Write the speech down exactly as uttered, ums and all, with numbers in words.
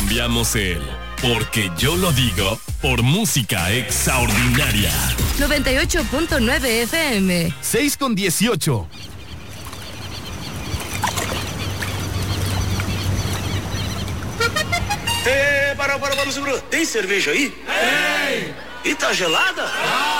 cambiamos el porque yo lo digo por música extraordinaria. noventa y ocho punto nueve F M. seis con dieciocho. É, para, para, para, segura. Tem cerveja aí? Tem. E tá gelada?